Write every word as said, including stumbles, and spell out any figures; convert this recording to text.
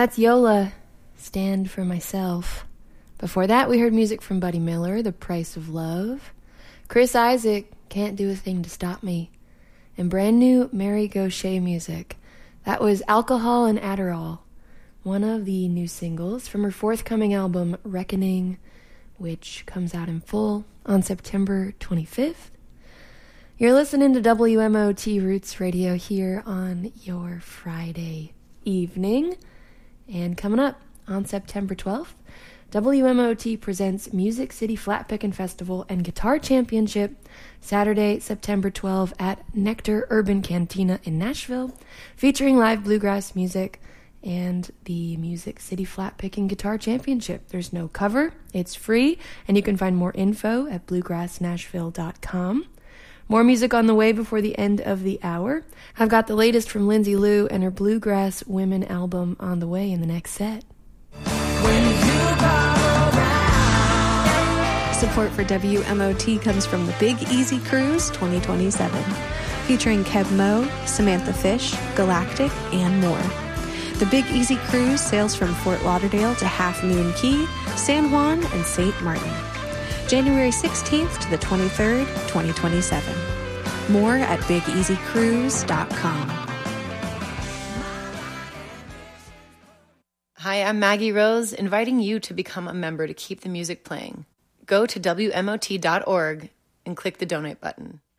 That's Yola, Stand for Myself. Before that, we heard music from Buddy Miller, The Price of Love. Chris Isaak, Can't Do a Thing to Stop Me. And brand new Mary Gauthier music. That was Alcohol and Adderall, one of the new singles from her forthcoming album, Reckoning, which comes out in full on September twenty-fifth. You're listening to W M O T Roots Radio here on your Friday evening. And coming up on September twelfth, W M O T presents Music City Flat Pickin' Festival and Guitar Championship, Saturday, September twelfth at Nectar Urban Cantina in Nashville, featuring live bluegrass music and the Music City Flat Pickin' Guitar Championship. There's no cover, it's free, and you can find more info at bluegrass nashville dot com. More music on the way before the end of the hour. I've got the latest from Lindsay Lou and her Bluegrass Women album on the way in the next set. When you come around. Support for W M O T comes from the Big Easy Cruise twenty twenty-seven, featuring Kev Moe, Samantha Fish, Galactic, and more. The Big Easy Cruise sails from Fort Lauderdale to Half Moon Cay, San Juan, and Saint Martin. January sixteenth to the twenty-third, twenty twenty-seven. More at big easy cruise dot com. Hi, I'm Maggie Rose, inviting you to become a member to keep the music playing. Go to W M O T dot org and click the donate button.